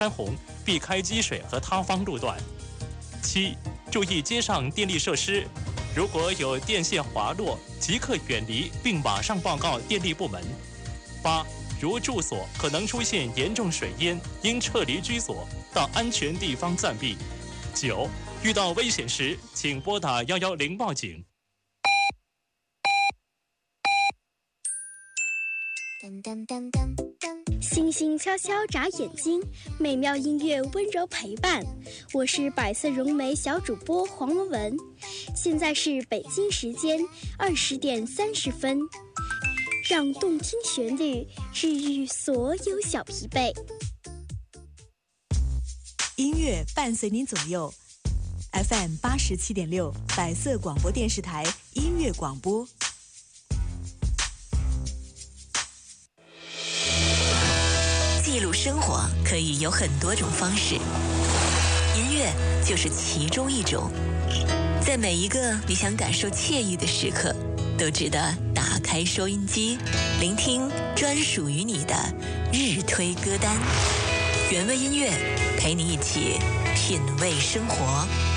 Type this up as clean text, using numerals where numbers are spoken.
红，避开积水和塌方路段。7. 注意街上电力设施，如果有电线滑落，即刻远离并马上报告电力部门。8. 如住所可能出现严重水淹，应撤离居所，到安全地方暂避。9. 遇到危险时，请拨打110报警。 星星悄悄眨眼睛，美妙音乐温柔陪伴。我是百色咏美小主播黄文文，现在是北京时间20点30分，让动听旋律治愈所有小疲惫。 音乐伴随您左右 ，FM 87.6，百色广播电视台音乐广播。 记录生活可以有很多种方式，音乐就是其中一种。在每一个你想感受惬意的时刻，都值得打开收音机，聆听专属于你的日推歌单。原味音乐陪你一起品味生活。